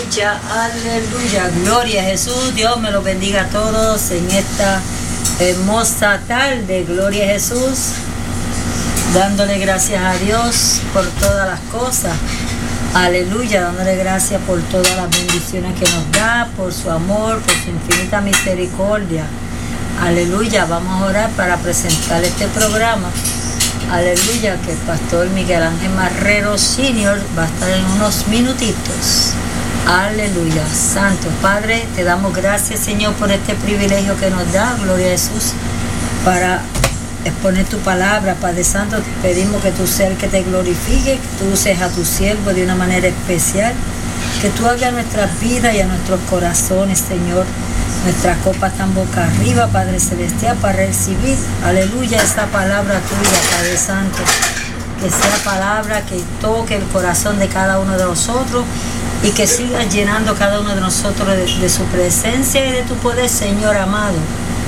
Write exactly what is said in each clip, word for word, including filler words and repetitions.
aleluya, aleluya, gloria a Jesús. Dios me los bendiga a todos en esta hermosa tarde, gloria a Jesús, dándole gracias a Dios por todas las cosas, aleluya, dándole gracias por todas las bendiciones que nos da, por su amor, por su infinita misericordia, aleluya. Vamos a orar para presentar este programa, aleluya, que el pastor Miguel Ángel Marrero senior va a estar en unos minutitos. Aleluya. Santo Padre, te damos gracias, Señor, por este privilegio que nos da, gloria a Jesús, para exponer tu palabra. Padre Santo, te pedimos que tú seas el que te glorifique, que tú uses a tu siervo de una manera especial, que tú hagas nuestras vidas y a nuestros corazones, Señor, nuestras copas están boca arriba, Padre Celestial, para recibir, aleluya, esta palabra tuya, Padre Santo. Que sea palabra que toque el corazón de cada uno de nosotros y que siga llenando cada uno de nosotros de, de su presencia y de tu poder, Señor amado.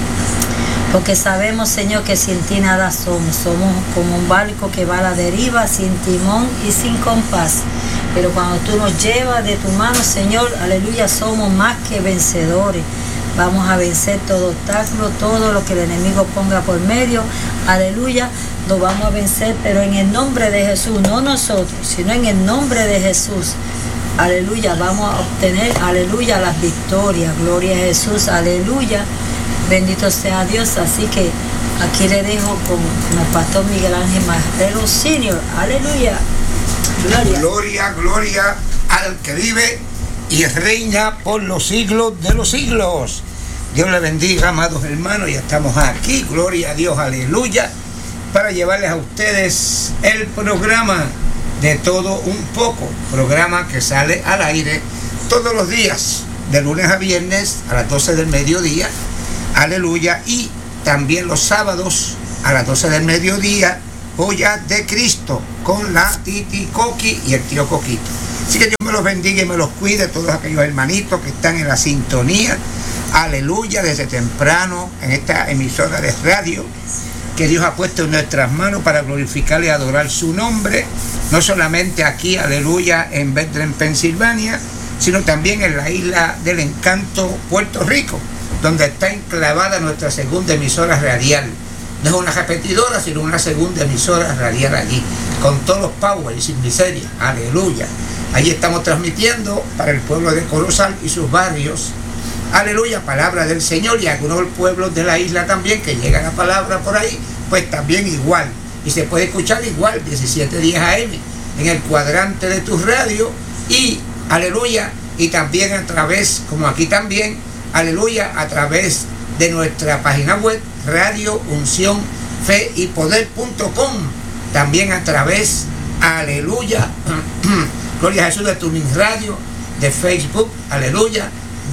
Porque sabemos, Señor, que sin ti nada somos. Somos como un barco que va a la deriva, sin timón y sin compás. Pero cuando tú nos llevas de tu mano, Señor, aleluya, somos más que vencedores. Vamos a vencer todo obstáculo, todo lo que el enemigo ponga por medio, aleluya, lo vamos a vencer, pero en el nombre de Jesús, no nosotros, sino en el nombre de Jesús, aleluya, vamos a obtener, aleluya, las victorias, gloria a Jesús, aleluya, bendito sea Dios. Así que aquí le dejo con, con el pastor Miguel Ángel Marrero senior, aleluya, gloria. Gloria, gloria al que vive y reina por los siglos de los siglos. Dios le bendiga, amados hermanos, ya estamos aquí, gloria a Dios, aleluya, para llevarles a ustedes el programa de todo un poco, programa que sale al aire todos los días, de lunes a viernes a las doce del mediodía, aleluya, y también los sábados a las doce del mediodía, Joya de Cristo, con la Titi Coqui y el tío Coquito. Así que Dios me los bendiga y me los cuide, todos aquellos hermanitos que están en la sintonía, aleluya, desde temprano en esta emisora de radio que Dios ha puesto en nuestras manos para glorificar y adorar su nombre, no solamente aquí, aleluya, en Bethlehem, Pensilvania, sino también en la isla del encanto, Puerto Rico, donde está enclavada nuestra segunda emisora radial. No es una repetidora, sino una segunda emisora radial allí, con todos los power y sin miseria, aleluya. Allí estamos transmitiendo para el pueblo de Corozal y sus barrios, aleluya, palabra del Señor, y algunos pueblos de la isla también, que llega la palabra por ahí, pues también igual. Y se puede escuchar igual, diecisiete diez A M, en el cuadrante de tu radio, y aleluya, y también a través, como aquí también, aleluya, a través de nuestra página web, radio unción fe y poder punto com, también a través, aleluya, gloria a Jesús, de Tuning Radio, de Facebook, aleluya,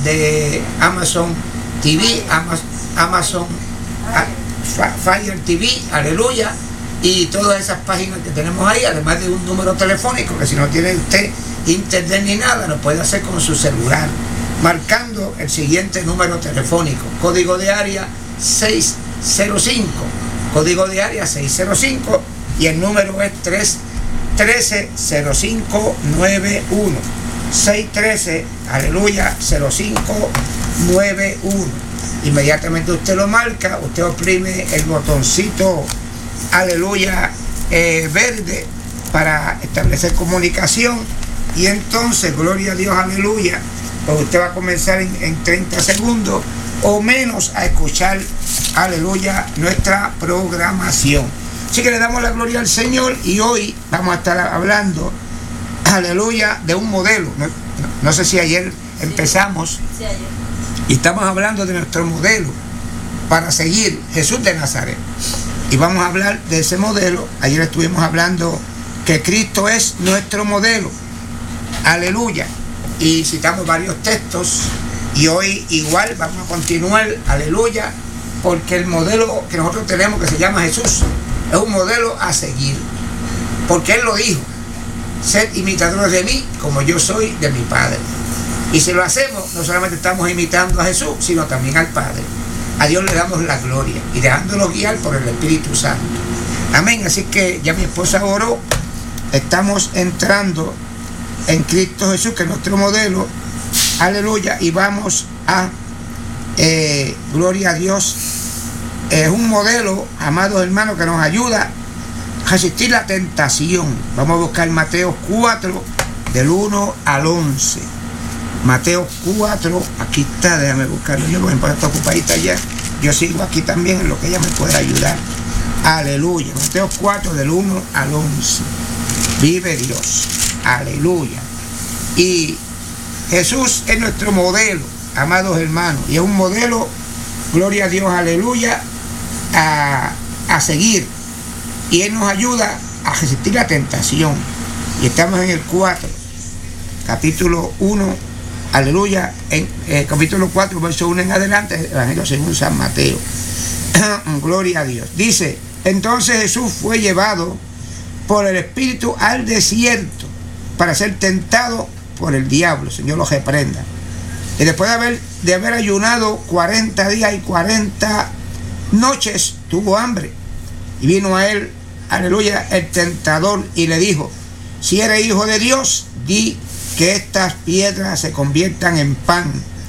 de Amazon T V, Amazon Fire T V, aleluya, y todas esas páginas que tenemos ahí, además de un número telefónico que si no tiene usted internet ni nada, lo puede hacer con su celular, marcando el siguiente número telefónico, código de área seiscientos cinco, código de área seiscientos cinco, y el número es tres uno tres cero cinco nueve uno, seis uno tres, aleluya, cero cinco nueve uno. Inmediatamente usted lo marca, usted oprime el botoncito, aleluya, eh, verde, para establecer comunicación, y entonces, gloria a Dios, aleluya, pues usted va a comenzar en, en treinta segundos o menos a escuchar, aleluya, nuestra programación. Así que le damos la gloria al Señor, y hoy vamos a estar hablando, aleluya, de un modelo. No, no, no sé si ayer empezamos, Sí, sí, ayer. y estamos hablando de nuestro modelo para seguir, Jesús de Nazaret. Y vamos a hablar de ese modelo. Ayer estuvimos hablando que Cristo es nuestro modelo, aleluya, y citamos varios textos, y hoy igual vamos a continuar, aleluya, porque el modelo que nosotros tenemos, que se llama Jesús, es un modelo a seguir, porque Él lo dijo: sed imitadores de mí como yo soy de mi Padre. Y si lo hacemos, no solamente estamos imitando a Jesús, sino también al Padre. A Dios le damos la gloria y dejándonos guiar por el Espíritu Santo. Amén. Así que ya mi esposa oró, estamos entrando en Cristo Jesús, que es nuestro modelo, aleluya, y vamos a, eh, gloria a Dios, es un modelo, amados hermanos, que nos ayuda a resistir la tentación. Vamos a buscar Mateo cuatro, del uno al once. Mateo cuatro, aquí está, déjame buscarlo, yo lo voy a poner ocupadita ya. Yo sigo aquí también en lo que ella me puede ayudar. Aleluya. Mateo cuatro, del uno al once. Vive Dios. Aleluya. Y Jesús es nuestro modelo, amados hermanos. Y es un modelo, gloria a Dios, aleluya, a, a seguir. Y Él nos ayuda a resistir la tentación. Y estamos en el cuatro, capítulo uno, aleluya, en eh, capítulo cuatro, verso uno en adelante, el Evangelio según San Mateo. Gloria a Dios. Dice, entonces Jesús fue llevado por el Espíritu al desierto para ser tentado por el diablo. Señor lo reprenda. Y después de haber, de haber ayunado cuarenta días y cuarenta noches, tuvo hambre. Y vino a él, aleluya, el tentador y le dijo, si eres hijo de Dios, di que estas piedras se conviertan en pan.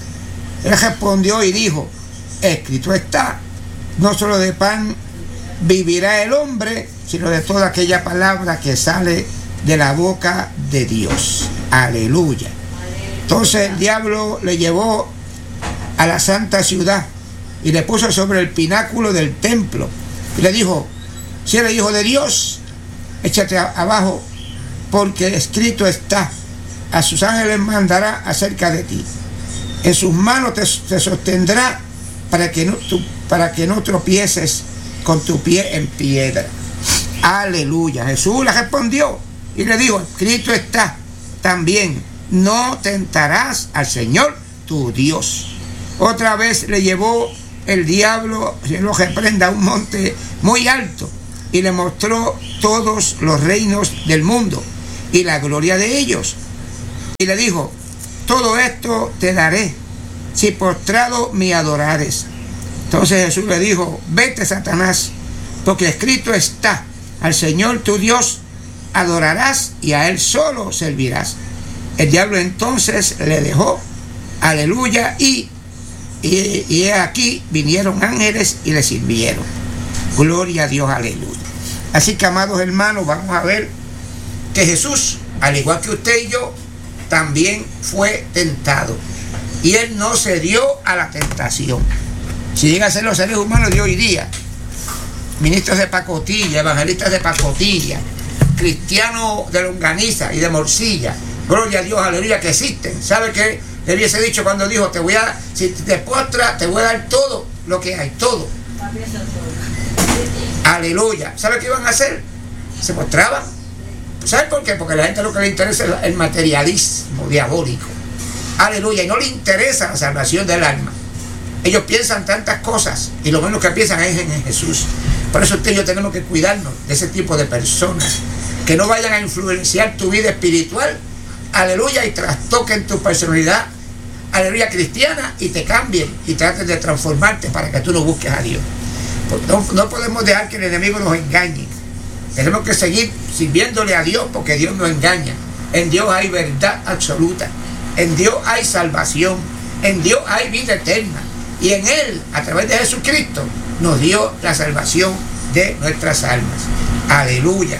Él respondió y dijo, escrito está, no solo de pan vivirá el hombre, sino de toda aquella palabra que sale de la boca de Dios. Aleluya. Entonces el diablo le llevó a la santa ciudad y le puso sobre el pináculo del templo y le dijo, si eres hijo de Dios, échate abajo, porque escrito está, a sus ángeles mandará acerca de ti, en sus manos te, te sostendrá para que, no, tu, para que no tropieces con tu pie en piedra. Aleluya. Jesús le respondió y le dijo, escrito está también, no tentarás al Señor tu Dios. Otra vez le llevó el diablo, se lo reprenda, a un monte muy alto y le mostró todos los reinos del mundo y la gloria de ellos. Y le dijo, todo esto te daré si postrado me adorares. Entonces Jesús le dijo, vete, Satanás, porque escrito está, al Señor tu Dios adorarás y a Él solo servirás. El diablo entonces le dejó, aleluya, y, y, y aquí vinieron ángeles y le sirvieron. Gloria a Dios, aleluya. Así que, amados hermanos, vamos a ver que Jesús, al igual que usted y yo, también fue tentado. Y Él no cedió a la tentación. Si llega a ser los seres humanos de hoy día, ministros de pacotilla, evangelistas de pacotilla, cristianos de longaniza y de morcilla, gloria a Dios, aleluya, que existen. ¿Sabe qué le hubiese dicho cuando dijo, te voy a, si te postras, te voy a dar todo lo que hay, todo? Aleluya. ¿Sabe qué iban a hacer? Se postraban. ¿Sabe por qué? Porque a la gente lo que le interesa es el materialismo diabólico. Aleluya. Y no le interesa la salvación del alma. Ellos piensan tantas cosas y lo menos que piensan es en Jesús. Por eso usted y yo tenemos que cuidarnos de ese tipo de personas que no vayan a influenciar tu vida espiritual, aleluya, y trastoquen tu personalidad, aleluya, cristiana, y te cambien y traten de transformarte para que tú no busques a Dios. No, no podemos dejar que el enemigo nos engañe. Tenemos que seguir sirviéndole a Dios porque Dios no engaña. En Dios hay verdad absoluta. En Dios hay salvación. En Dios hay vida eterna. Y en Él, a través de Jesucristo, nos dio la salvación de nuestras almas. Aleluya.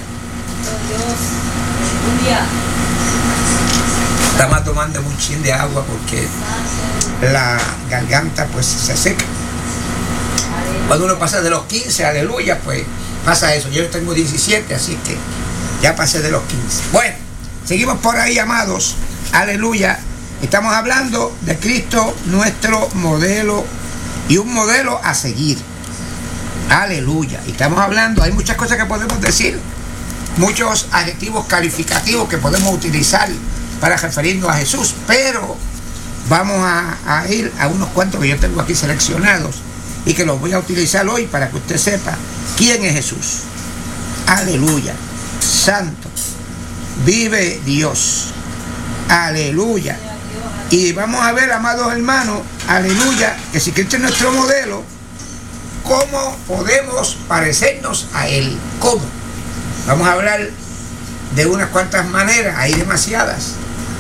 Estamos tomando un chin de agua porque la garganta pues se seca. Cuando uno pasa de los quince, aleluya, pues pasa eso. Yo tengo diecisiete, así que ya pasé de los quince. Bueno, seguimos por ahí, amados. Aleluya. Estamos hablando de Cristo, nuestro modelo, y un modelo a seguir. Aleluya. Y estamos hablando, hay muchas cosas que podemos decir, muchos adjetivos calificativos que podemos utilizar para referirnos a Jesús, pero vamos a, a ir a unos cuantos que yo tengo aquí seleccionados y que los voy a utilizar hoy para que usted sepa quién es Jesús. Aleluya. Santo. Vive Dios. Aleluya. Y vamos a ver, amados hermanos, aleluya, que si Cristo es nuestro modelo, ¿cómo podemos parecernos a Él? ¿Cómo? Vamos a hablar de unas cuantas maneras, hay demasiadas.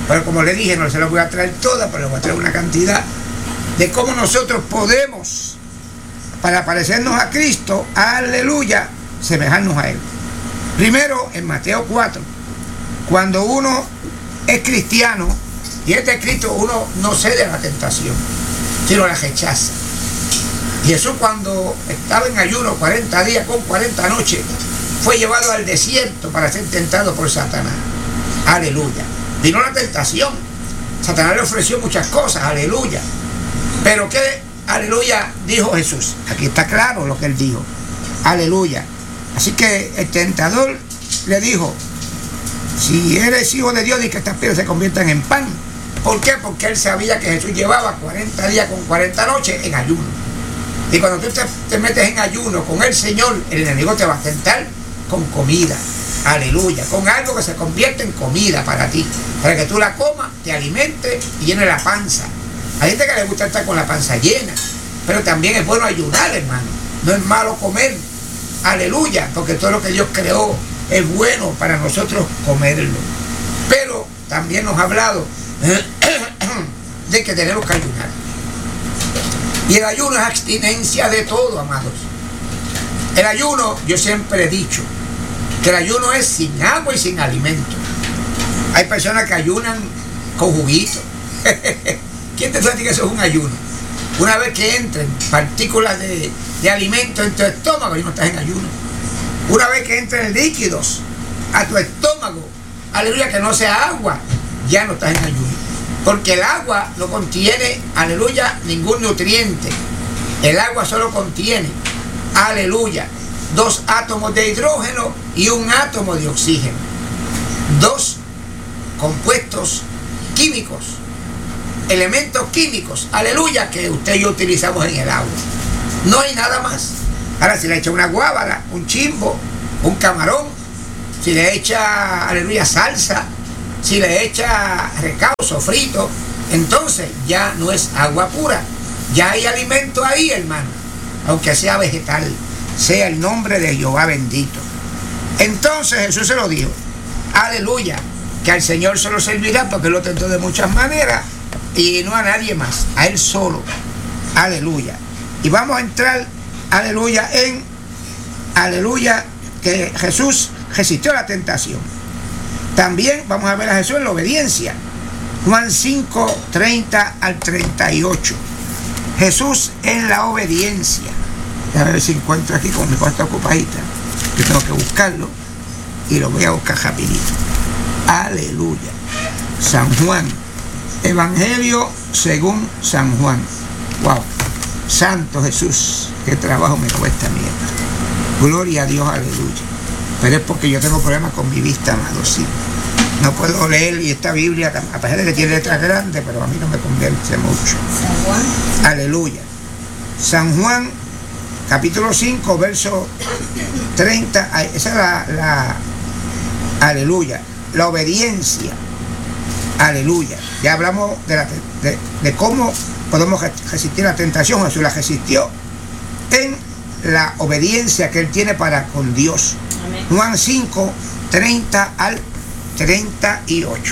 Pero como le dije, no se las voy a traer todas, pero les voy a traer una cantidad de cómo nosotros podemos, para parecernos a Cristo, aleluya, semejarnos a Él. Primero, en Mateo cuatro, cuando uno es cristiano y es de Cristo, uno no cede a la tentación, sino la rechaza. Jesús, cuando estaba en ayuno cuarenta días con cuarenta noches, fue llevado al desierto para ser tentado por Satanás. Aleluya. Vino la tentación. Satanás le ofreció muchas cosas, aleluya. Pero ¿qué, aleluya, dijo Jesús? Aquí está claro lo que él dijo. Aleluya. Así que el tentador le dijo, si eres hijo de Dios, di que estas piedras se conviertan en pan. ¿Por qué? Porque él sabía que Jesús llevaba cuarenta días con cuarenta noches en ayuno. Y cuando tú te, te metes en ayuno con el Señor, el enemigo te va a tentar con comida. Aleluya. Con algo que se convierte en comida para ti. Para que tú la comas, te alimentes y llene la panza. Hay gente que le gusta estar con la panza llena. Pero también es bueno ayunar, hermano. No es malo comer. Aleluya. Porque todo lo que Dios creó es bueno para nosotros comerlo. Pero también nos ha hablado de que tenemos que ayunar. Y el ayuno es abstinencia de todo, amados. El ayuno, yo siempre he dicho, que el ayuno es sin agua y sin alimento. Hay personas que ayunan con juguito. ¿Quién te dice que eso es un ayuno? Una vez que entren partículas de, de alimento en tu estómago, y no estás en ayuno. Una vez que entren líquidos a tu estómago, aleluya, que no sea agua, ya no estás en ayuno. Porque el agua no contiene, aleluya, ningún nutriente. El agua solo contiene, aleluya, dos átomos de hidrógeno y un átomo de oxígeno. Dos compuestos químicos, elementos químicos, aleluya, que usted y yo utilizamos en el agua. No hay nada más. Ahora, si le echa una guábara, un chimbo, un camarón, si le echa, aleluya, salsa, si le echa recao, sofrito, entonces ya no es agua pura. Ya hay alimento ahí, hermano, aunque sea vegetal. Sea el nombre de Jehová bendito. Entonces Jesús se lo dijo, aleluya, que al Señor se lo servirá porque Él lo tentó de muchas maneras y no a nadie más, a Él solo. Aleluya. Y vamos a entrar, aleluya, en, aleluya, que Jesús resistió la tentación. También vamos a ver a Jesús en la obediencia. Juan cinco, treinta al treinta y ocho. Jesús en la obediencia. A ver si encuentro aquí con mi cuarta ocupadita. Yo tengo que buscarlo y lo voy a buscar rapidito. Aleluya. San Juan. Evangelio según San Juan. Wow. Santo Jesús. Qué trabajo me cuesta mierda. Gloria a Dios, aleluya. Pero es porque yo tengo problemas con mi vista, amado, sí. No puedo leer y esta Biblia, a pesar de que tiene letras grandes, pero a mí no me convence mucho. San Juan. Aleluya. San Juan, capítulo cinco, verso treinta. Esa es la, la, aleluya, la obediencia. Aleluya. Ya hablamos de, la, de, de cómo podemos resistir la tentación. Jesús la resistió en la obediencia que Él tiene para con Dios. Amén. Juan cinco, treinta al treinta y ocho.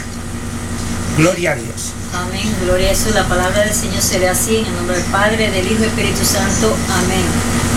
Gloria a Dios. Amén. Gloria a Jesús. La palabra del Señor se lee así, en el nombre del Padre, del Hijo y Espíritu Santo. Amén.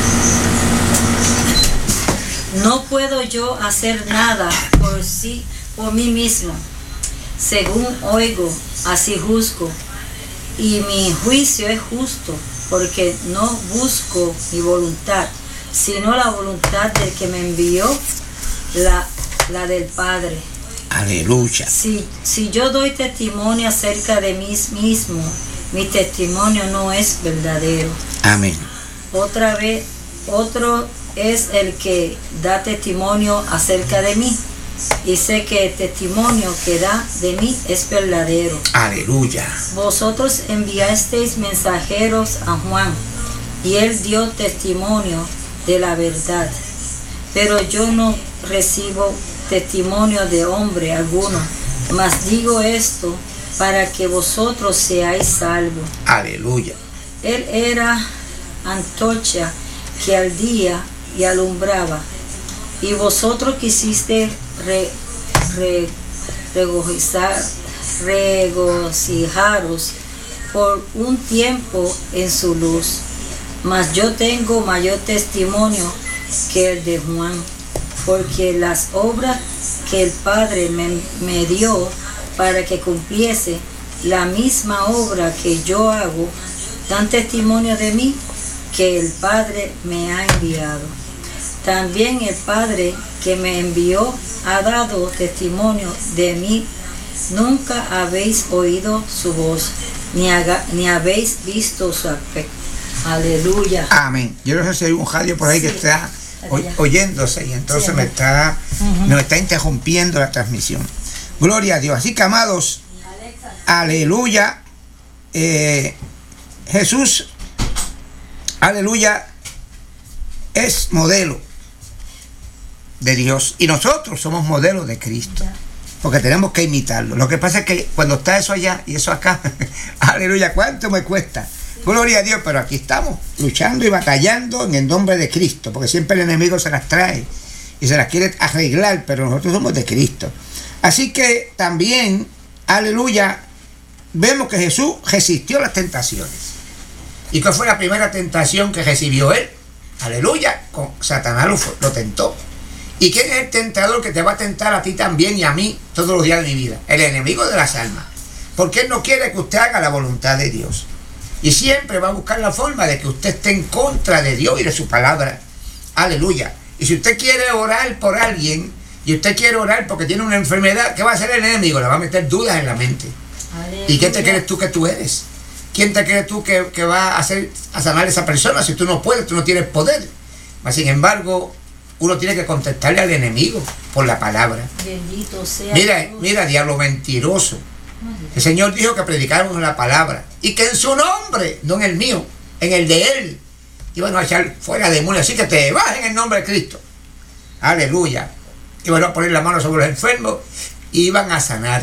No puedo yo hacer nada por sí, por mí mismo. Según oigo, así juzgo. Y mi juicio es justo, porque no busco mi voluntad, sino la voluntad del que me envió, la, la del Padre. Aleluya. Si, si yo doy testimonio acerca de mí mismo, mi testimonio no es verdadero. Amén. Otra vez, otro es el que da testimonio acerca de mí, y sé que el testimonio que da de mí es verdadero. Aleluya. Vosotros enviasteis mensajeros a Juan, y él dio testimonio de la verdad. Pero yo no recibo testimonio de hombre alguno, mas digo esto para que vosotros seáis salvos. Aleluya. Él era antorcha que ardía y alumbraba, y vosotros quisisteis re, re, regocijar, regocijaros por un tiempo en su luz. Mas yo tengo mayor testimonio que el de Juan, porque las obras que el Padre me, me dio para que cumpliese la misma obra que yo hago, dan testimonio de mí que el Padre me ha enviado. También el Padre que me envió ha dado testimonio de mí. Nunca habéis oído su voz, ni, haga, ni habéis visto su aspecto. Aleluya. Amén. Yo no sé si hay un radio por ahí sí, que está oy, oyéndose y entonces sí, me está, uh-huh. me está interrumpiendo la transmisión. Gloria a Dios. Así que, amados, aleluya. Eh, Jesús, aleluya, es modelo de Dios y nosotros somos modelos de Cristo, porque tenemos que imitarlo. Lo que pasa es que cuando está eso allá y eso acá, aleluya, ¿cuánto me cuesta? Gloria a Dios, pero aquí estamos luchando y batallando en el nombre de Cristo, porque siempre el enemigo se las trae y se las quiere arreglar, pero nosotros somos de Cristo. Así que también, aleluya, vemos que Jesús resistió las tentaciones. ¿Y cuál fue la primera tentación que recibió él? Aleluya, con Satanás lo, lo tentó. ¿Y quién es el tentador que te va a tentar a ti también y a mí todos los días de mi vida? El enemigo de las almas. Porque él no quiere que usted haga la voluntad de Dios. Y siempre va a buscar la forma de que usted esté en contra de Dios y de su palabra. Aleluya. Y si usted quiere orar por alguien, y usted quiere orar porque tiene una enfermedad, ¿qué va a hacer el enemigo? Le va a meter dudas en la mente. Aleluya. ¿Y qué te crees tú que tú eres? ¿Quién te crees tú que, que va a hacer a sanar a esa persona? Si tú no puedes, tú no tienes poder. Mas, sin embargo, uno tiene que contestarle al enemigo por la palabra. Bendito sea mira, Dios. Mira, diablo mentiroso. El Señor dijo que predicáramos la palabra y que en su nombre, no en el mío, en el de él, iban a echar fuera demonios. Así que te vas en el nombre de Cristo. Aleluya. Iban a poner la mano sobre los enfermos y iban a sanar.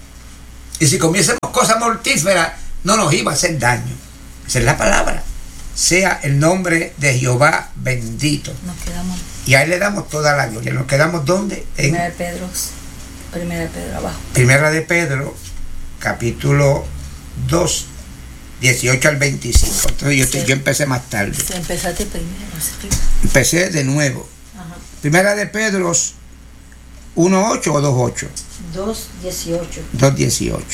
Y si comiésemos cosas mortíferas, no nos iba a hacer daño. Esa es la palabra. Sea el nombre de Jehová bendito. Nos quedamos. Y a él le damos toda la gloria. ¿Nos quedamos dónde? En Primera de Pedro. Primera de Pedro, abajo. Primera de Pedro, capítulo dos, dieciocho al veinticinco. Entonces yo, sí. yo empecé más tarde. Sí, empezaste primero. Empecé de nuevo. Ajá. Primera de Pedro, uno ocho o dos ocho. dos dieciocho. dos dieciocho.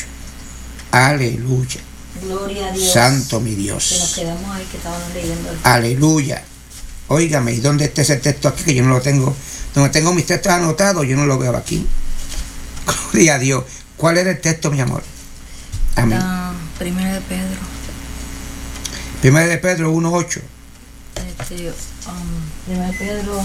Aleluya. Gloria a Dios. Santo mi Dios. Que nos quedamos ahí que estábamos leyendo. El... Aleluya. Óigame, ¿y dónde está ese texto aquí? Que yo no lo tengo. Donde tengo mis textos anotados, yo no lo veo aquí. Gloria a Dios. ¿Cuál era el texto, mi amor? Amén. La primera de Pedro. Primera de Pedro uno ocho. Este, um, primera de Pedro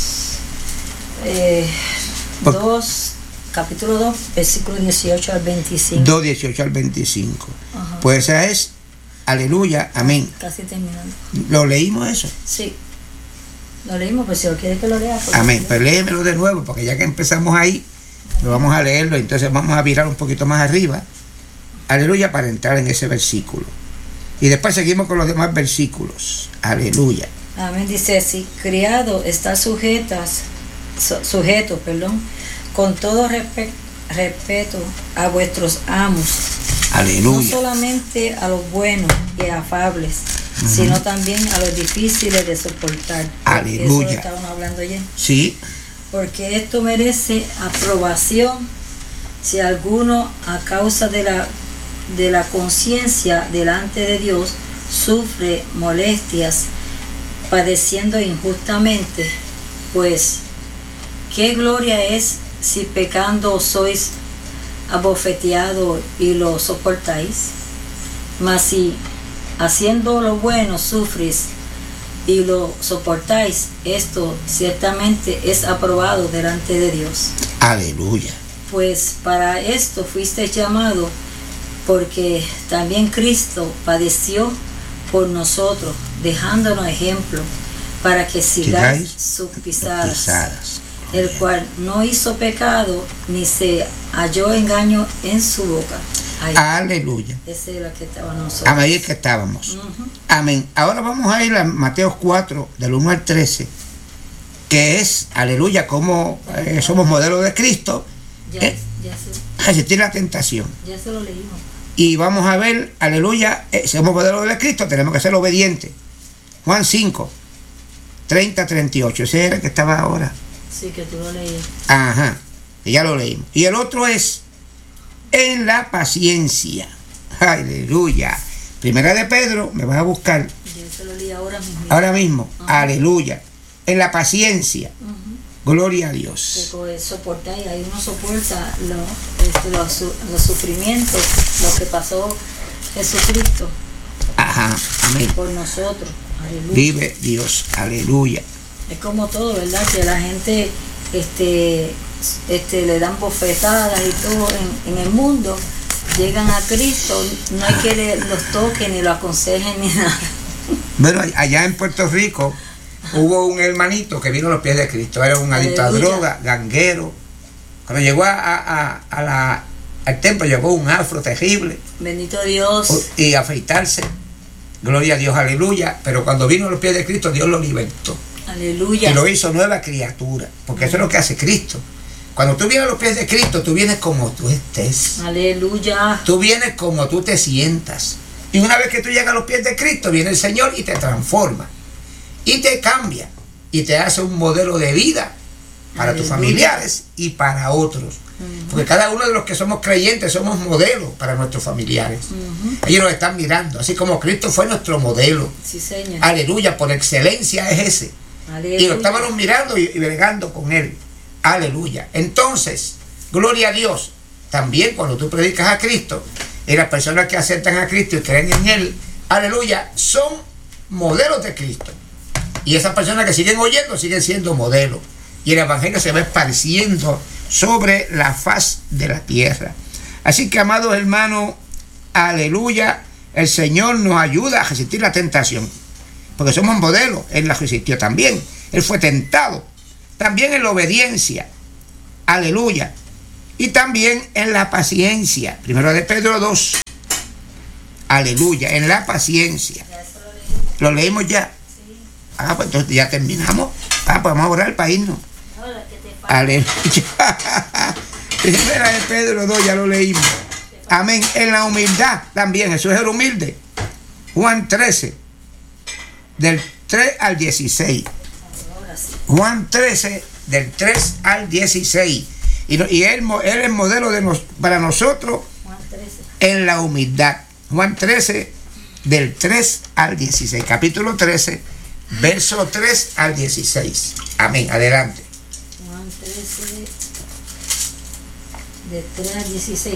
eh, dos, capítulo dos, versículo dieciocho al veinticinco. dos, dieciocho al veinticinco. Ajá. Pues esa es, aleluya, amén. Casi terminando. ¿Lo leímos eso? Sí. Lo leímos, pero si lo quiere que lo lea. Amén, pero léemelo de nuevo, porque ya que empezamos ahí, lo vamos a leerlo, entonces vamos a virar un poquito más arriba, aleluya, para entrar en ese versículo. Y después seguimos con los demás versículos, aleluya. Amén, dice así: criado, está sujetas, su, sujeto, perdón, con todo respe, respeto a vuestros amos. Aleluya. No solamente a los buenos y afables, uh-huh. sino también a los difíciles de soportar. Aleluya. Eso lo estábamos hablando ayer. Sí. Porque esto merece aprobación si alguno, a causa de la, de la conciencia delante de Dios, sufre molestias, padeciendo injustamente. Pues, ¿qué gloria es si pecando sois abofeteados y lo soportáis? Mas si haciendo lo bueno sufrís y lo soportáis, esto ciertamente es aprobado delante de Dios. Aleluya. Pues para esto fuiste llamado, porque también Cristo padeció por nosotros, dejándonos ejemplo, para que sigáis sus pisadas, pisadas, el cual no hizo pecado, ni se halló engaño en su boca. Ahí. Aleluya. Esa es la que estábamos nosotros. Amén, ahí es que estábamos. Uh-huh. Amén. Ahora vamos a ir a Mateo cuatro, del uno al trece, que es, aleluya, como eh, somos modelos de Cristo. Ya, eh, ya sé. resistir la tentación. Ya se lo leímos. Y vamos a ver, aleluya, eh, somos modelos de Cristo, tenemos que ser obedientes. Juan cinco, treinta, treinta y ocho, ese era el que estaba ahora. Sí, que tú lo leíste. Ajá, ya lo leímos. Y el otro es en la paciencia. Aleluya. Primera de Pedro, me vas a buscar. Yo se lo leí ahora mismo. Ahora mismo, uh-huh. Aleluya. En la paciencia. Uh-huh. Gloria a Dios. Que soportar, y ahí uno soporta lo, este, los, los sufrimientos, lo que pasó Jesucristo. Ajá, amén. Por nosotros. Aleluya. Vive Dios, aleluya. Es como todo, ¿verdad? Que la gente este, este, le dan bofetadas y todo en, en el mundo. Llegan a Cristo, no hay que le, los toquen ni lo aconsejen ni nada. Bueno, allá en Puerto Rico hubo un hermanito que vino a los pies de Cristo. Era un adicto a droga, ganguero. Cuando llegó a, a, a la, al templo, llegó un afro terrible. Bendito Dios. Y a afeitarse. Gloria a Dios, aleluya. Pero cuando vino a los pies de Cristo, Dios lo libertó. Aleluya. Y lo hizo nueva criatura. Porque eso es lo que hace Cristo. Cuando tú vienes a los pies de Cristo, tú vienes como tú estés. Aleluya. Tú vienes como tú te sientas. Y una vez que tú llegas a los pies de Cristo, viene el Señor y te transforma. Y te cambia. Y te hace un modelo de vida para Aleluya. Tus familiares y para otros. Uh-huh. Porque cada uno de los que somos creyentes somos modelos para nuestros familiares. Uh-huh. Ellos nos están mirando. Así como Cristo fue nuestro modelo. Sí, Señor. Aleluya. Por excelencia es ese. Aleluya. Y lo estábamos mirando y, y bregando con Él. Aleluya. Entonces, gloria a Dios. También cuando tú predicas a Cristo y las personas que aceptan a Cristo y creen en Él, aleluya, son modelos de Cristo. Y esas personas que siguen oyendo siguen siendo modelos. Y el Evangelio se va esparciendo sobre la faz de la tierra. Así que, amados hermanos, aleluya, el Señor nos ayuda a resistir la tentación. Porque somos modelos. Él la resistió también. Él fue tentado. También en la obediencia, aleluya, y también en la paciencia. Primero de Pedro dos, aleluya, en la paciencia. ¿Lo leímos ya? Sí. Ah, pues entonces ya terminamos. Ah, pues vamos a orar para irnos. Aleluya. Primera de Pedro dos, ya lo leímos. Amén. En la humildad también, Jesús era humilde. Juan trece, del tres al dieciséis. Juan trece, del tres al dieciséis. Y, y él, él es modelo de nos, para nosotros en la humildad. Juan trece, del tres al dieciséis. Capítulo trece, verso tres al dieciséis. Amén. Adelante. Juan trece, de tres al dieciséis.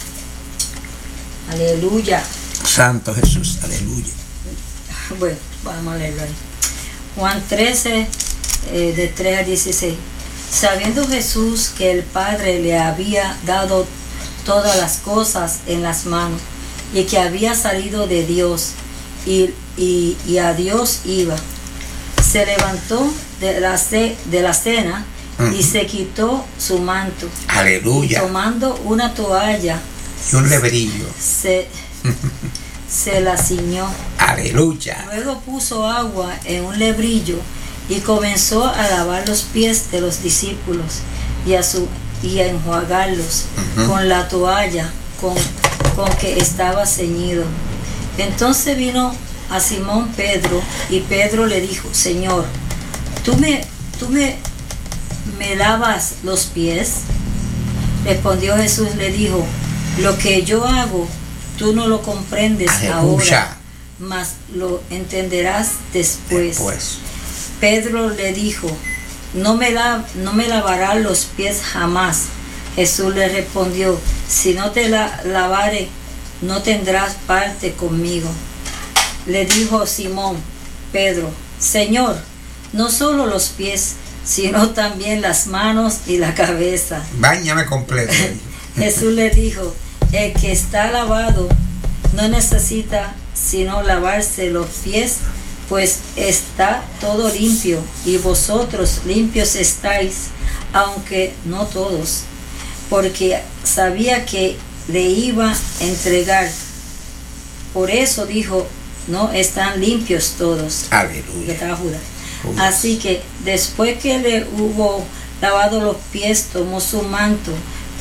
Aleluya. Santo Jesús. Aleluya. Bueno, vamos a leerlo ahí. Juan trece, eh, de tres al dieciséis. Sabiendo Jesús que el Padre le había dado todas las cosas en las manos y que había salido de Dios y, y, y a Dios iba, se levantó de la, ce, de la cena uh-huh. y se quitó su manto. Aleluya. Y tomando una toalla y un lebrillo, se, se la ciñó. Aleluya. Luego puso agua en un lebrillo y comenzó a lavar los pies de los discípulos y a, su, y a enjuagarlos uh-huh. con la toalla con, con que estaba ceñido. Entonces vino a Simón Pedro y Pedro le dijo: Señor, ¿tú me, tú me, me lavas los pies? Respondió Jesús, le dijo: lo que yo hago, tú no lo comprendes Aleluya. Ahora, mas lo entenderás después. después. Pedro le dijo: no me, la, no me lavarás los pies jamás. Jesús le respondió: si no te la, lavare, no tendrás parte conmigo. Le dijo Simón Pedro: Señor, no solo los pies, sino también las manos y la cabeza. Báñame completo. Jesús le dijo: el que está lavado no necesita sino lavarse los pies, pues está todo limpio, y vosotros limpios estáis, aunque no todos, porque sabía que le iba a entregar. Por eso dijo: no están limpios todos. Aleluya. Que estaba Judas. Así que después que le hubo lavado los pies, tomó su manto,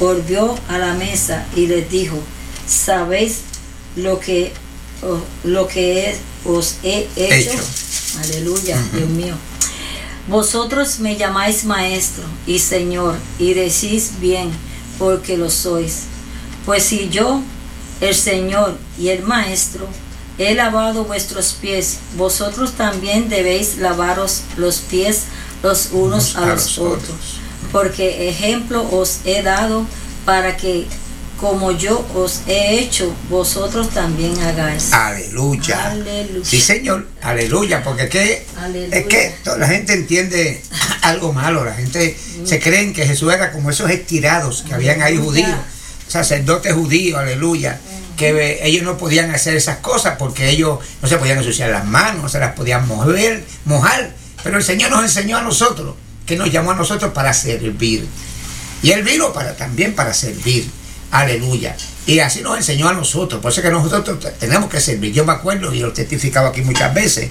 volvió a la mesa y les dijo: ¿sabéis lo que, lo que es, os he hecho? Hecho. Aleluya, Uh-huh. Dios mío. Vosotros me llamáis maestro y señor, y decís bien, porque lo sois. Pues si yo, el Señor y el Maestro, he lavado vuestros pies, vosotros también debéis lavaros los pies los unos a los otros. Porque ejemplo os he dado para que, como yo os he hecho, vosotros también hagáis. Aleluya. Aleluya. Sí, Señor. Aleluya. Porque es que, Aleluya. es que toda la gente entiende algo malo. La gente se cree que Jesús era como esos estirados que habían ahí judíos, sacerdotes judíos, aleluya, que ellos no podían hacer esas cosas porque ellos no se podían ensuciar las manos, no se las podían mover, mojar. Pero el Señor nos enseñó a nosotros, que nos llamó a nosotros para servir. Y Él vino para, también para servir. Aleluya. Y así nos enseñó a nosotros. Por eso que nosotros tenemos que servir. Yo me acuerdo, y lo he testificado aquí muchas veces,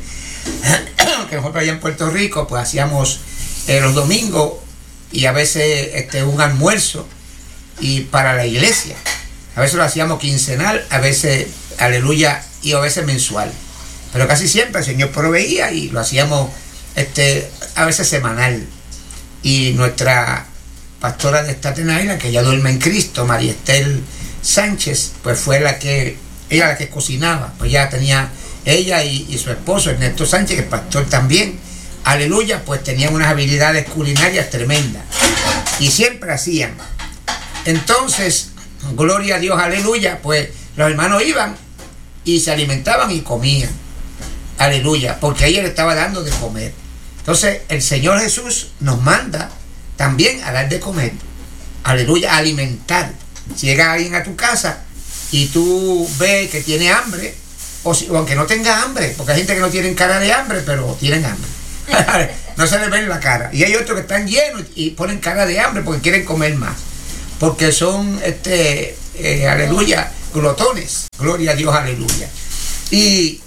que nosotros allá en Puerto Rico pues hacíamos eh, los domingos y a veces este, un almuerzo y para la iglesia. A veces lo hacíamos quincenal, a veces, aleluya, y a veces mensual. Pero casi siempre el Señor proveía y lo hacíamos este, a veces semanal. Y nuestra pastora de Staten Island, que ya duerme en Cristo, María Estel Sánchez, pues fue la que, ella la que cocinaba. Pues ya tenía, ella y, y su esposo, Ernesto Sánchez, que es pastor también, aleluya, pues tenían unas habilidades culinarias tremendas. Y siempre hacían. Entonces, gloria a Dios, aleluya, pues los hermanos iban y se alimentaban y comían, aleluya, porque ella le estaba dando de comer. Entonces el Señor Jesús nos manda también a dar de comer, aleluya, a alimentar. Si llega alguien a tu casa y tú ves que tiene hambre, o, si, o aunque no tenga hambre, porque hay gente que no tiene cara de hambre, pero tienen hambre, no se les ve en la cara, y hay otros que están llenos y ponen cara de hambre porque quieren comer más, porque son, este, eh, aleluya, glotones, gloria a Dios, aleluya. Y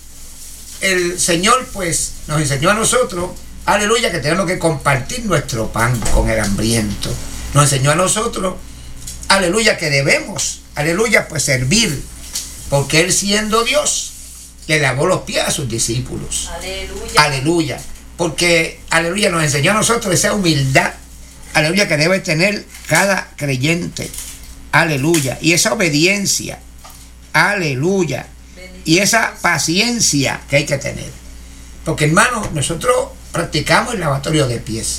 el Señor pues nos enseñó a nosotros, aleluya, que tenemos que compartir nuestro pan con el hambriento. Nos enseñó a nosotros, aleluya, que debemos, aleluya, pues servir, porque Él siendo Dios, le lavó los pies a sus discípulos. Aleluya. Aleluya, porque, aleluya, nos enseñó a nosotros esa humildad, aleluya, que debe tener cada creyente, aleluya, y esa obediencia, aleluya, y esa paciencia que hay que tener. Porque, hermano, nosotros practicamos el lavatorio de pies.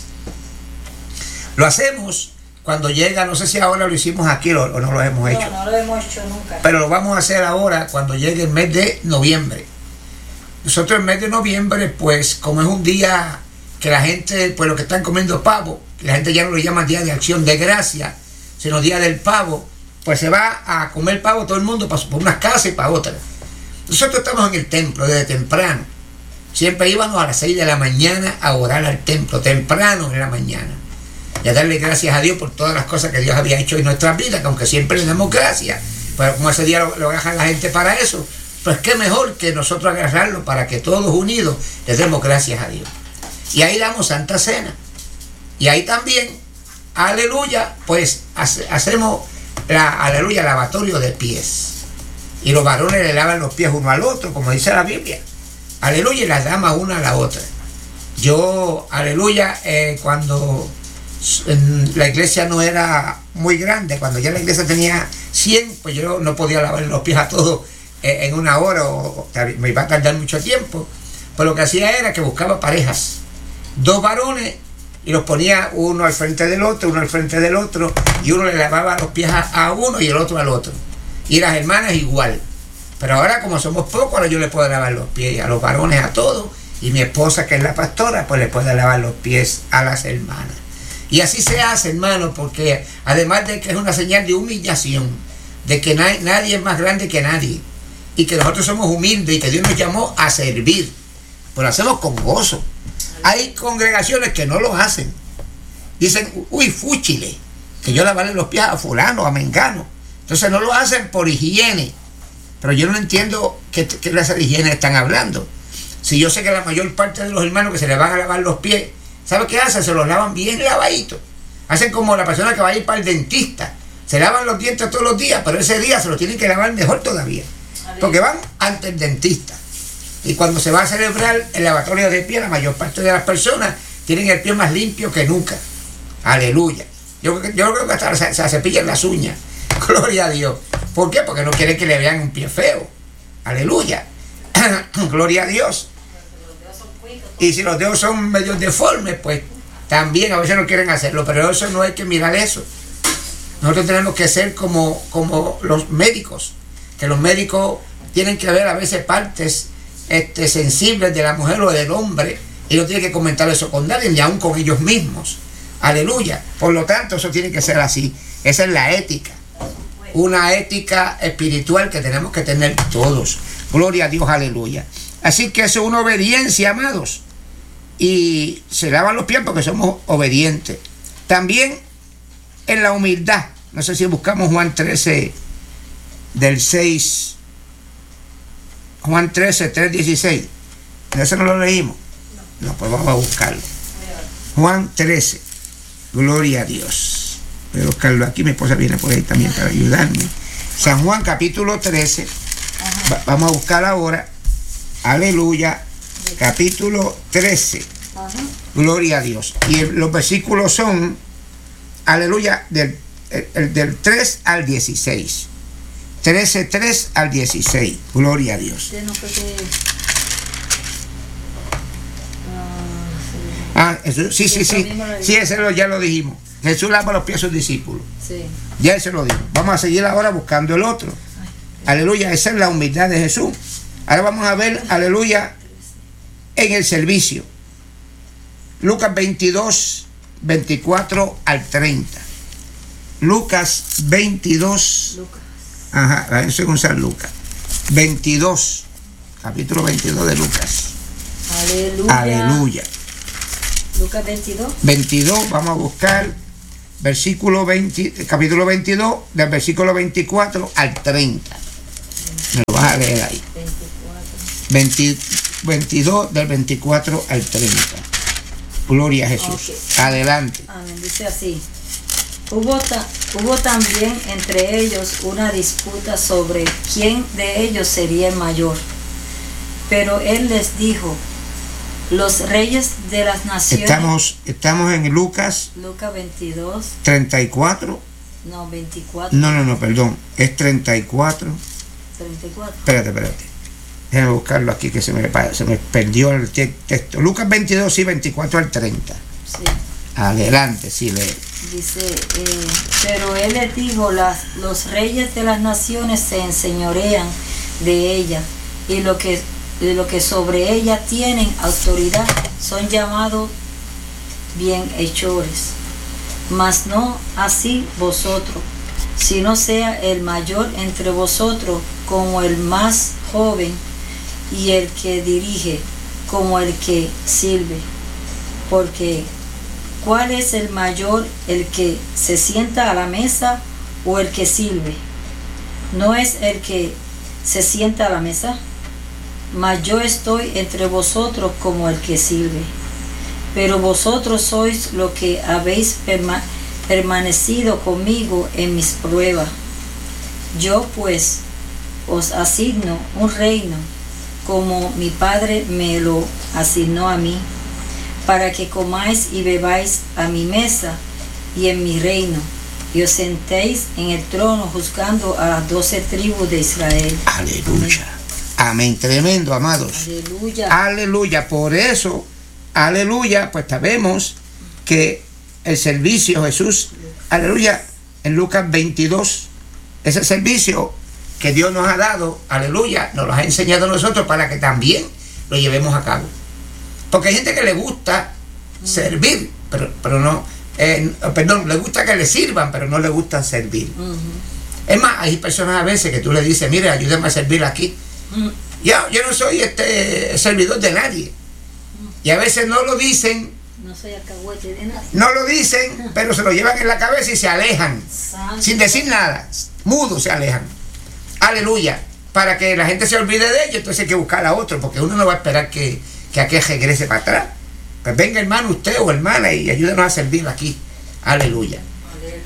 Lo hacemos cuando llega, no sé si ahora lo hicimos aquí o no lo hemos hecho. No, no lo hemos hecho nunca. Pero lo vamos a hacer ahora cuando llegue el mes de noviembre. Nosotros el mes de noviembre, pues, como es un día que la gente, pues los que están comiendo pavo, que la gente ya no lo llama Día de Acción de Gracia, sino Día del Pavo, pues se va a comer pavo todo el mundo por unas casas y para otras. Nosotros estamos en el templo desde temprano. Siempre íbamos a las seis de la mañana a orar al templo, temprano en la mañana, y a darle gracias a Dios por todas las cosas que Dios había hecho en nuestras vidas, que aunque siempre le damos gracias, pero como ese día lo, lo agarra la gente para eso, pues qué mejor que nosotros agarrarlo para que todos unidos le demos gracias a Dios. Y ahí damos Santa Cena. Y ahí también, aleluya, pues hace, hacemos la, aleluya, lavatorio de pies. Y los varones le lavan los pies uno al otro, como dice la Biblia. Aleluya, y las damas una a la otra. Yo, aleluya, eh, cuando la iglesia no era muy grande, cuando ya la iglesia tenía cien, pues yo no podía lavar los pies a todos eh, en una hora, o, o me iba a tardar mucho tiempo. Pues lo que hacía era que buscaba parejas, dos varones, y los ponía uno al frente del otro, uno al frente del otro, y uno le lavaba los pies a, a uno y el otro al otro. Y las hermanas igual. Pero ahora, como somos pocos, ahora yo le puedo lavar los pies a los varones a todos, y mi esposa, que es la pastora, pues le puede lavar los pies a las hermanas. Y así se hace, hermano, porque además de que es una señal de humillación, de que na nadie es más grande que nadie, y que nosotros somos humildes y que Dios nos llamó a servir, pues lo hacemos con gozo. Hay congregaciones que no lo hacen. Dicen, uy, fúchile, que yo lavarle los pies a fulano, a mengano. Entonces no lo hacen por higiene. Pero yo no entiendo qué, qué clase de higiene están hablando. Si yo sé que la mayor parte de los hermanos que se les van a lavar los pies, ¿sabe qué hacen? Se los lavan bien lavaditos. Hacen como la persona que va a ir para el dentista. Se lavan los dientes todos los días, pero ese día se lo tienen que lavar mejor todavía. Porque van ante el dentista. Y cuando se va a celebrar el lavatorio de pie, la mayor parte de las personas tienen el pie más limpio que nunca. Aleluya. Yo, yo creo que hasta se, se cepillan las uñas. Gloria a Dios. ¿Por qué? Porque no quieren que le vean un pie feo. Aleluya. Gloria a Dios. Y si los dedos son medio deformes, pues también a veces no quieren hacerlo, pero eso no hay que mirar eso. Nosotros tenemos que ser como, como los médicos, que los médicos tienen que ver a veces partes este, sensibles de la mujer o del hombre, y no tienen que comentar eso con nadie, ni aún con ellos mismos. Aleluya. Por lo tanto, eso tiene que ser así. Esa es la ética. Una ética espiritual que tenemos que tener todos. Gloria a Dios, aleluya. Así que eso es una obediencia, amados. Y se lavan los pies porque somos obedientes. También en la humildad. No sé si buscamos Juan trece, del seis. Juan trece, tres, dieciséis. ¿Eso no lo leímos? No, pues vamos a buscarlo. Juan trece. Gloria a Dios. Voy a buscarlo aquí. Mi esposa viene por ahí también para ayudarme. San Juan capítulo trece. Va, vamos a buscar ahora. Aleluya. Capítulo trece. Ajá. Gloria a Dios. Y el, los versículos son, aleluya, del, el, el, del tres al dieciséis. trece, tres al dieciséis. Gloria a Dios. Ah, eso, sí, sí, sí. Sí, ese lo, ya lo dijimos. Jesús lava los pies a sus discípulos. Sí. Ya se lo dijo. Vamos a seguir ahora buscando el otro. Aleluya, esa es la humildad de Jesús. Ahora vamos a ver, aleluya, en el servicio. Lucas veintidós, veinticuatro al treinta. Lucas veintidós. Lucas. Ajá, eso es un San Lucas. veintidós, capítulo veintidós de Lucas. Aleluya. Aleluya. Lucas veintidós. veintidós, vamos a buscar versículo veinte, capítulo veintidós, del versículo veinticuatro al treinta. Me lo vas a leer ahí. veinte, veintidós del veinticuatro al treinta. Gloria a Jesús. Okay. Adelante. Amén. Dice así. Hubo, ta, hubo también entre ellos una disputa sobre quién de ellos sería el mayor. Pero él les dijo, los reyes de las naciones... Estamos, estamos en Lucas... Lucas veintidós... treinta y cuatro... No, veinticuatro... No, no, no, perdón. Es treinta y cuatro... treinta y cuatro... Espérate, espérate. Déjame buscarlo aquí que se me, se me perdió el texto. Lucas veintidós, sí, veinticuatro al treinta. Sí. Adelante, sí, lee. Dice, eh, pero él les dijo, las, los reyes de las naciones se enseñorean de ella, y lo que, y lo que sobre ella tienen autoridad son llamados bienhechores. Mas no así vosotros, sino sea el mayor entre vosotros como el más joven, y el que dirige como el que sirve. Porque ¿cuál es el mayor, el que se sienta a la mesa o el que sirve? ¿No es el que se sienta a la mesa? Mas yo estoy entre vosotros como el que sirve. Pero vosotros sois lo que habéis perma- permanecido conmigo en mis pruebas. Yo pues os asigno un reino, como mi Padre me lo asignó a mí, para que comáis y bebáis a mi mesa y en mi reino, y os sentéis en el trono juzgando a las doce tribus de Israel. Aleluya. Amén. Amén. Tremendo, amados. Aleluya. Aleluya. Por eso, aleluya, pues sabemos que el servicio Jesús, aleluya, en Lucas veintidós, ese servicio que Dios nos ha dado, aleluya, nos lo ha enseñado a nosotros para que también lo llevemos a cabo. Porque hay gente que le gusta servir, pero, pero no, eh, perdón, le gusta que le sirvan, pero no le gusta servir. Uh-huh. Es más, hay personas a veces que tú le dices, mire, ayúdame a servir aquí. Uh-huh. Yo, yo no soy este servidor de nadie. Uh-huh. Y a veces no lo dicen. No soy alcahuete de nadie. No lo dicen, pero se lo llevan en la cabeza y se alejan. Santo. Sin decir nada. Mudos se alejan. Aleluya. Para que la gente se olvide de ellos, entonces hay que buscar a otro, porque uno no va a esperar que, que aquel regrese para atrás. Pues venga, hermano, usted o hermana, y ayúdenos a servir aquí. Aleluya. Aleluya.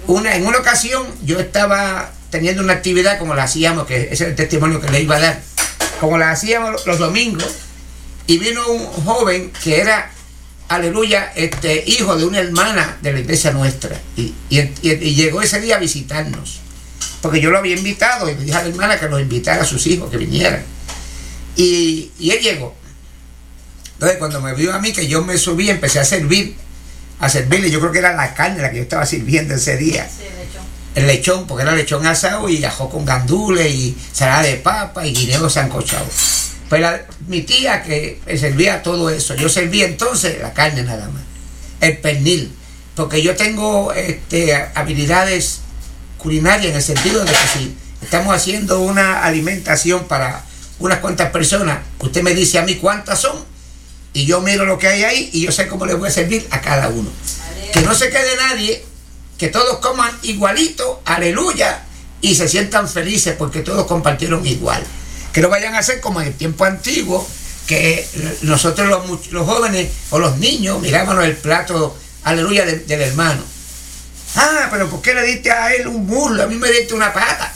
una, en una ocasión yo estaba teniendo una actividad como la hacíamos, que ese es el testimonio que le iba a dar, como la hacíamos los domingos, y vino un joven que era, aleluya, este, hijo de una hermana de la iglesia nuestra, y, y, y, y llegó ese día a visitarnos, porque yo lo había invitado, y le dije a la hermana que nos invitara a sus hijos, que vinieran, y, y él llegó. Entonces cuando me vio a mí, que yo me subí, empecé a servir, a servirle, yo creo que era la carne la que yo estaba sirviendo ese día. Sí, lechón. El lechón, porque era lechón asado y ajo con gandules y salada de papa y guineo sancochado. Pues la, mi tía que servía todo eso, yo servía entonces la carne nada más, el pernil, porque yo tengo este, habilidades culinarias en el sentido de que si estamos haciendo una alimentación para unas cuantas personas, usted me dice a mí cuántas son, y yo miro lo que hay ahí y yo sé cómo le voy a servir a cada uno. Aleluya. Que no se quede nadie, que todos coman igualito, aleluya, y se sientan felices porque todos compartieron igual. Que no vayan a hacer como en el tiempo antiguo, que nosotros los, los jóvenes o los niños mirábamos el plato, aleluya, de, del hermano. Ah, pero ¿por qué le diste a él un muslo? A mí me diste una pata.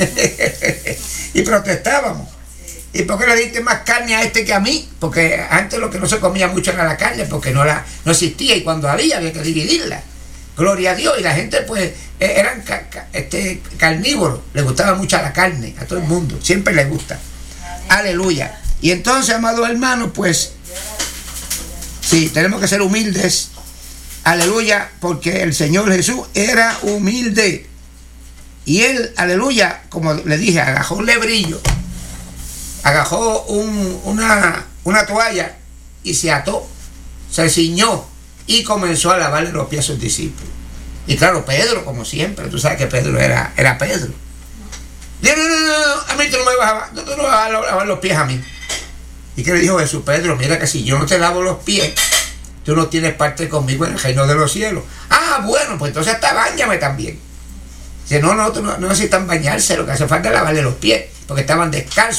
Y protestábamos. ¿Y por qué le diste más carne a este que a mí? Porque antes lo que no se comía mucho era la carne, porque no, la, no existía, y cuando había había que dividirla. Gloria a Dios. Y la gente pues eran ca, ca, este, carnívoros, les gustaba mucho la carne, a todo el mundo, siempre les gusta. Aleluya. Y entonces, amados hermanos, pues sí, tenemos que ser humildes, aleluya, porque el Señor Jesús era humilde. Y él, aleluya, como le dije, agajó un lebrillo, agajó un, una, una toalla y se ató, se ciñó y comenzó a lavarle los pies a sus discípulos. Y claro, Pedro, como siempre, tú sabes que Pedro era, era Pedro. Dijo, no, no, no, a mí tú no me vas a, tú no me vas a lavar los pies a mí. ¿Y qué le dijo Jesús? Pedro, mira que si yo no te lavo los pies, tú no tienes parte conmigo en el reino de los cielos. Ah, bueno, pues entonces hasta báñame también. Dice, no, no, no, no necesitan bañarse, lo que hace falta es lavarle los pies, porque estaban descalzos.